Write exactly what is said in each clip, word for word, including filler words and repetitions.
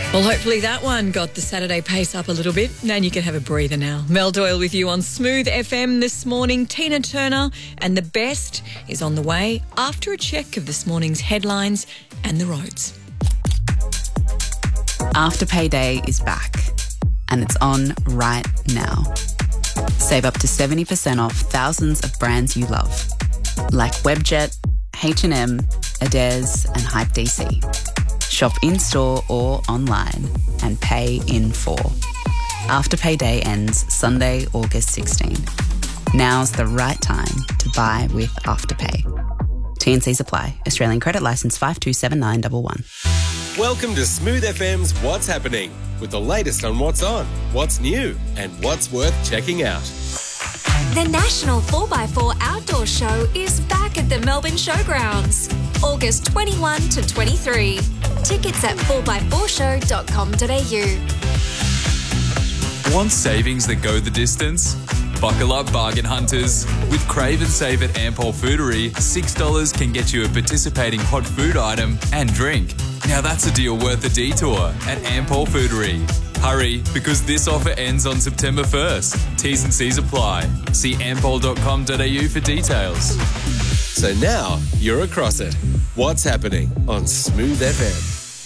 Well, hopefully that one got the Saturday pace up a little bit, and you can have a breather now. Mel Doyle with you on Smooth F M this morning. Tina Turner and The Best is on the way after a check of this morning's headlines and the roads. Afterpay Day is back, and it's on right now. Save up to seventy percent off thousands of brands you love, like Webjet, H and M, Adairs and Hype D C. Shop in-store or online and pay in full. Afterpay Day ends Sunday, August sixteenth. Now's the right time to buy with Afterpay. T and Cs apply. Australian credit licence five two seven nine one one. Welcome to Smooth F M's What's Happening, with the latest on what's on, what's new and what's worth checking out. The National four by four Outdoor Show is back at the Melbourne Showgrounds, August twenty-first to twenty-third. Tickets at four by four show dot com dot a u. Want savings that go the distance? Buckle up, bargain hunters. With Crave and Save at Ampol Foodery, six dollars can get you a participating hot food item and drink. Now that's a deal worth a detour at Ampol Foodery. Hurry, because this offer ends on September first. T's and C's apply. See ampol dot com dot a u for details. So now you're across it. What's happening on Smooth F M?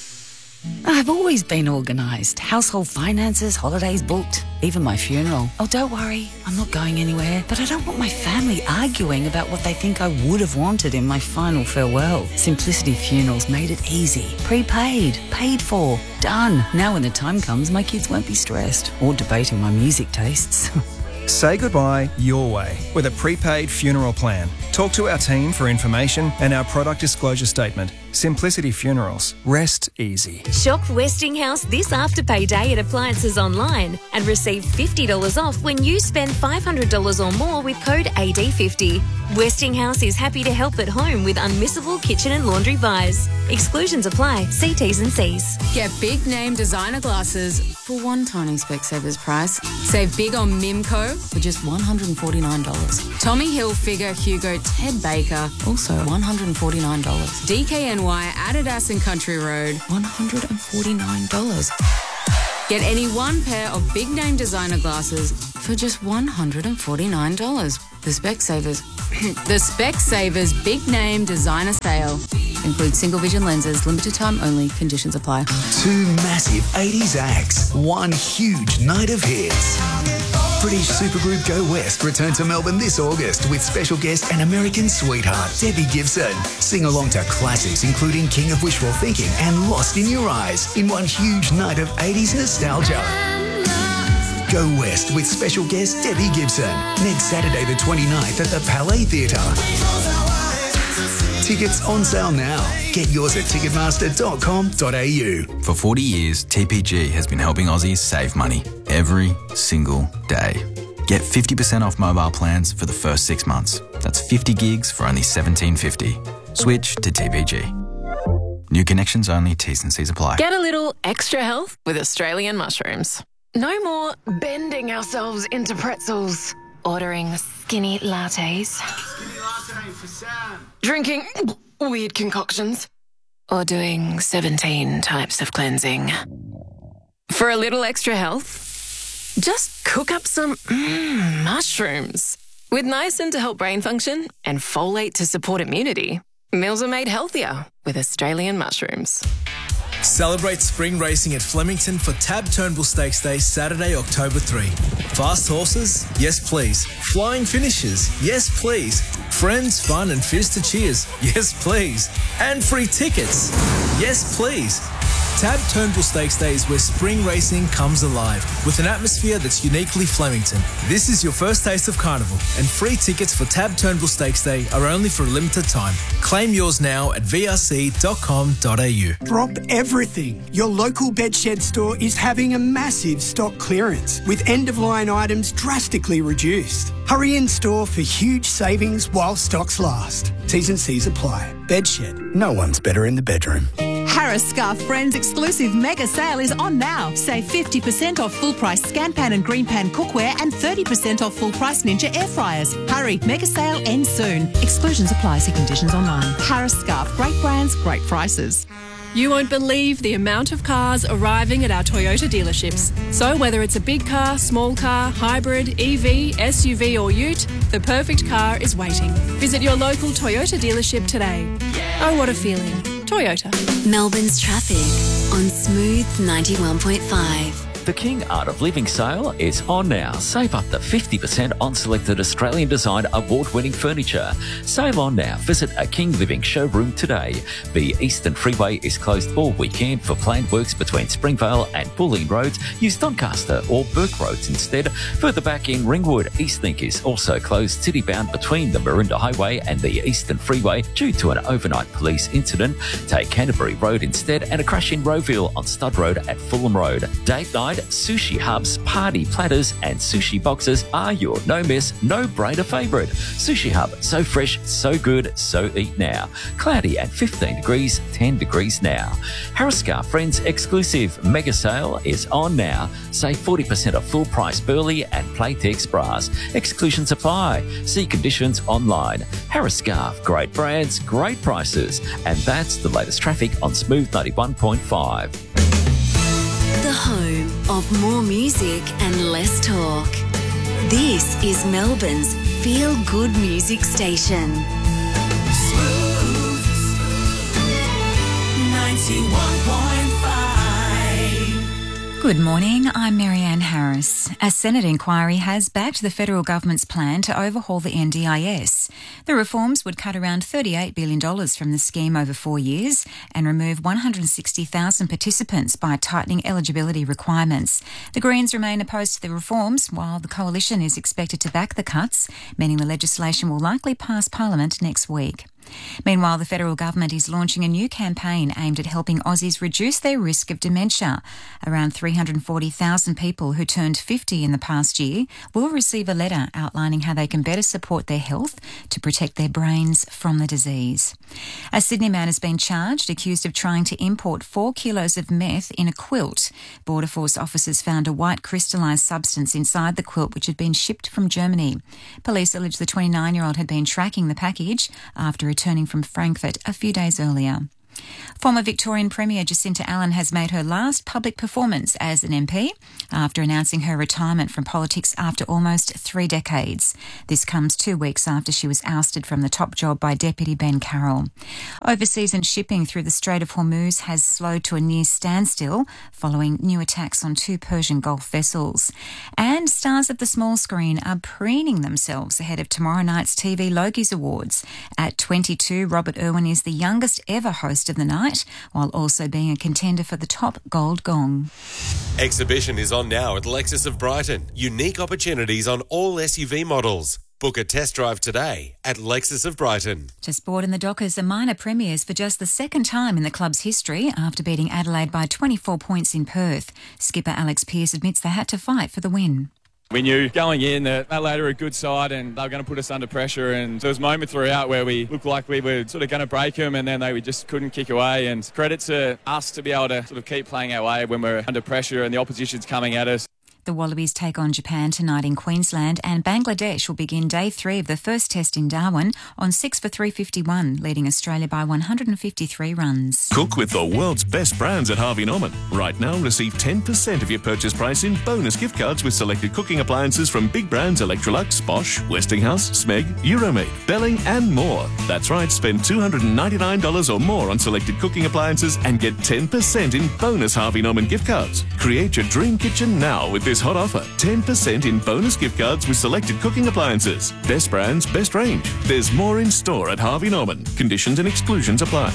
I've always been organised. Household finances, holidays booked, even my funeral. Oh, don't worry, I'm not going anywhere. But I don't want my family arguing about what they think I would have wanted in my final farewell. Simplicity Funerals made it easy. Prepaid, paid for, done. Now when the time comes, my kids won't be stressed or debating my music tastes. Say goodbye your way with a prepaid funeral plan. Talk to our team for information and our product disclosure statement. Simplicity Funerals. Rest easy. Shop Westinghouse this Afterpay Day at Appliances Online and receive fifty dollars off when you spend five hundred dollars or more with code A D fifty. Westinghouse is happy to help at home with unmissable kitchen and laundry buys. Exclusions apply. See T's and C's. Get big name designer glasses for one tiny Specsavers price. Save big on Mimco for just one hundred forty-nine dollars. Tommy Hilfiger, Hugo, Ted Baker, also one hundred forty-nine dollars. D K N Y, Adidas and Country Road, one hundred forty-nine dollars. Get any one pair of big name designer glasses for just one hundred forty-nine dollars. The Specsavers, the Specsavers Big Name Designer Sale. Includes single vision lenses, limited time only, conditions apply. Two massive eighties acts, one huge night of hits. British supergroup Go West return to Melbourne this August with special guest and American sweetheart Debbie Gibson. Sing along to classics including King of Wishful Thinking and Lost in Your Eyes in one huge night of eighties nostalgia. Go West with special guest Debbie Gibson next Saturday the twenty-ninth at the Palais Theatre. Tickets on sale now. Get yours at ticketmaster dot com dot a u. For forty years, T P G has been helping Aussies save money every single day. Get fifty percent off mobile plans for the first six months. That's fifty gigs for only seventeen fifty. Switch to T P G. New connections only, T's and C's apply. Get a little extra health with Australian mushrooms. No more bending ourselves into pretzels. Ordering skinny lattes. Skinny latte for Sam. Drinking weird concoctions. Or doing seventeen types of cleansing. For a little extra health, just cook up some mm, mushrooms. With niacin to help brain function and folate to support immunity, meals are made healthier with Australian mushrooms. Celebrate spring racing at Flemington for Tab Turnbull Stakes Day, Saturday, October third. Fast horses? Yes, please. Flying finishes? Yes, please. Friends, fun and fizz to cheers? Yes, please. And free tickets? Yes, please. Tab Turnbull Stakes Day is where spring racing comes alive with an atmosphere that's uniquely Flemington. This is your first taste of carnival, and free tickets for Tab Turnbull Stakes Day are only for a limited time. Claim yours now at v r c dot com dot a u. Drop everything. Your local Bedshed store is having a massive stock clearance with end-of-line items drastically reduced. Hurry in store for huge savings while stocks last. T's and C's apply. Bedshed. No one's better in the bedroom. Harris Scarf Friends exclusive mega sale is on now. Save fifty percent off full price Scanpan and Greenpan cookware and thirty percent off full price Ninja air fryers. Hurry, mega sale ends soon. Exclusions apply. See conditions online. Harris Scarf. Great brands, great prices. You won't believe the amount of cars arriving at our Toyota dealerships. So whether it's a big car, small car, hybrid, E V, S U V or ute, the perfect car is waiting. Visit your local Toyota dealership today. Oh, what a feeling. Toyota. Melbourne's traffic on Smooth ninety-one point five. The King Art of Living sale is on now. Save up to fifty percent on selected Australian design award-winning furniture. Save on now. Visit a King Living showroom today. The Eastern Freeway is closed all weekend for planned works between Springvale and Bulleen Roads. Use Doncaster or Burke Roads instead. Further back in Ringwood, Eastlink is also closed city-bound between the Maroondah Highway and the Eastern Freeway due to an overnight police incident. Take Canterbury Road instead and a crash in Rowville on Stud Road at Fulham Road. Date night, Sushi Hub's party platters and sushi boxes are your no-miss, no-brainer favourite. Sushi Hub, so fresh, so good, so eat now. Cloudy at fifteen degrees, ten degrees now. Harris-Scar Friends exclusive mega sale is on now. Save forty percent off full price Burley and Playtex bras. Exclusions apply. See conditions online. Harris-Scarf, great brands, great prices. And that's the latest traffic on Smooth ninety-one point five. The home of more music and less talk. This is Melbourne's feel-good music station. Smooth ninety-one point five. Good morning, I'm Marianne Harris. A Senate inquiry has backed the federal government's plan to overhaul the N D I S. The reforms would cut around thirty-eight billion dollars from the scheme over four years and remove one hundred sixty thousand participants by tightening eligibility requirements. The Greens remain opposed to the reforms, while the Coalition is expected to back the cuts, meaning the legislation will likely pass Parliament next week. Meanwhile, the federal government is launching a new campaign aimed at helping Aussies reduce their risk of dementia. Around three hundred forty thousand people who turned fifty in the past year will receive a letter outlining how they can better support their health to protect their brains from the disease. A Sydney man has been charged, accused of trying to import four kilos of meth in a quilt. Border Force officers found a white crystallised substance inside the quilt which had been shipped from Germany. Police allege the twenty-nine-year-old had been tracking the package after returning from Frankfurt a few days earlier. Former Victorian Premier Jacinta Allen has made her last public performance as an M P after announcing her retirement from politics after almost three decades. This comes two weeks after she was ousted from the top job by Deputy Ben Carroll. Overseas and shipping through the Strait of Hormuz has slowed to a near standstill following new attacks on two Persian Gulf vessels. And stars of the small screen are preening themselves ahead of tomorrow night's T V Logies Awards. At twenty-two, Robert Irwin is the youngest ever host of the night, while also being a contender for the top gold gong. Exhibition is on now at Lexus of Brighton. Unique opportunities on all S U V models. Book a test drive today at Lexus of Brighton. To sport in the Dockers, a minor premiers for just the second time in the club's history after beating Adelaide by twenty-four points in Perth. Skipper Alex Pearce admits they had to fight for the win. We knew going in that Adelaide are a good side and they were going to put us under pressure, and there was moments throughout where we looked like we were sort of going to break them, and then they just couldn't kick away. And credit to us to be able to sort of keep playing our way when we're under pressure and the opposition's coming at us. The Wallabies take on Japan tonight in Queensland, and Bangladesh will begin day three of the first test in Darwin on six for three fifty-one, leading Australia by one hundred fifty-three runs. Cook with the world's best brands at Harvey Norman. Right now, receive ten percent of your purchase price in bonus gift cards with selected cooking appliances from big brands Electrolux, Bosch, Westinghouse, Smeg, Euromade, Belling and more. That's right, spend two hundred ninety-nine dollars or more on selected cooking appliances and get ten percent in bonus Harvey Norman gift cards. Create your dream kitchen now with this hot offer. ten percent in bonus gift cards with selected cooking appliances. Best brands, best range. There's more in store at Harvey Norman. Conditions and exclusions apply.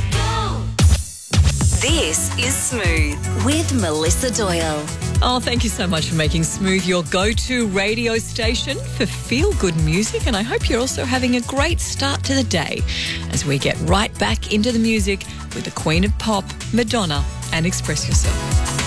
This is Smooth with Melissa Doyle. Oh, thank you so much for making Smooth your go-to radio station for feel-good music, and I hope you're also having a great start to the day as we get right back into the music with the Queen of Pop, Madonna, and Express Yourself.